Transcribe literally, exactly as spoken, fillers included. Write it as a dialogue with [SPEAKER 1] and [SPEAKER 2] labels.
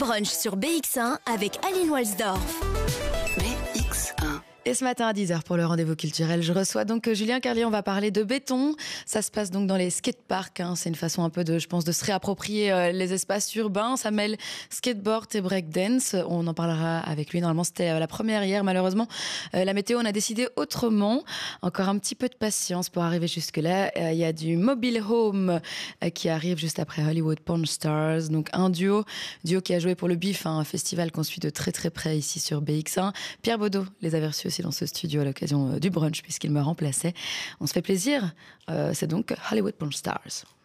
[SPEAKER 1] brunch sur B X un avec Aline Walsdorf.
[SPEAKER 2] B X un.
[SPEAKER 3] Et ce matin à dix heures pour le rendez-vous culturel, je reçois donc Julien Carlier. On va parler de béton. Ça se passe donc dans les skateparks. Hein. C'est une façon un peu de, je pense, de se réapproprier euh, les espaces urbains. Ça mêle skateboard et breakdance. On en parlera avec lui. Normalement, c'était euh, la première hier. Malheureusement, euh, la météo, on a décidé autrement. Encore un petit peu de patience pour arriver jusque-là. Il euh, y a du Mobile Home euh, qui arrive juste après Hollywood Porn Stars. Donc un duo, duo qui a joué pour le B I F, hein, un festival qu'on suit de très très près ici sur B X un. Pierre Baudot les avait reçus dans ce studio à l'occasion du brunch puisqu'il me remplaçait. On se fait plaisir. Euh, c'est donc Hollywood Porn Stars.